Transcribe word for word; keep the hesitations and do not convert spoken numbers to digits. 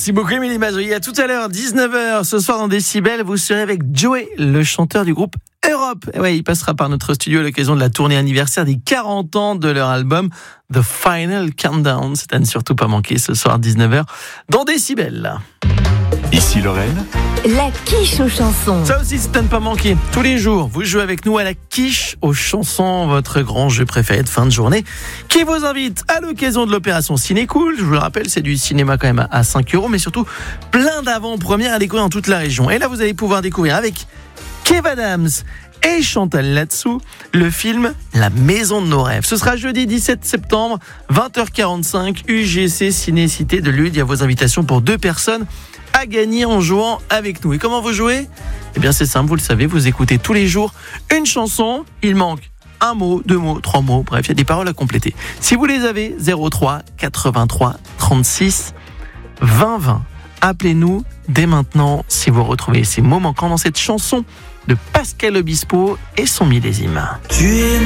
Merci beaucoup Émilie Mazoyer. À tout à l'heure, dix-neuf heures, ce soir dans Décibel, vous serez avec Joey, le chanteur du groupe Europe. Et ouais, il passera par notre studio à l'occasion de la tournée anniversaire des quarante ans de leur album The Final Countdown. C'est à ne surtout pas manquer ce soir, dix-neuf heures, dans Décibel. Ici Lorraine. La quiche aux chansons. Ça aussi, c'est à ne pas manquer. Tous les jours, vous jouez avec nous à la quiche aux chansons, votre grand jeu préféré de fin de journée, qui vous invite à l'occasion de l'opération Ciné Cool. Je vous le rappelle, c'est du cinéma quand même à cinq euros, mais surtout plein d'avant-premières à découvrir dans toute la région. Et là, vous allez pouvoir découvrir avec Kev Adams et Chantal Latsou le film La Maison de nos rêves. Ce sera jeudi dix-sept septembre, vingt heures quarante-cinq, U G C Ciné-Cité de Lude. Il y a vos invitations pour deux personnes à gagner en jouant avec nous. Et comment vous jouez ? Eh bien, c'est simple, vous le savez, vous écoutez tous les jours une chanson. Il manque un mot, deux mots, trois mots, bref, il y a des paroles à compléter. Si vous les avez, zéro trois quatre-vingt-trois trente-six vingt vingt. Appelez-nous dès maintenant si vous retrouvez ces mots manquants dans cette chanson de Pascal Obispo et son millésime. Tu es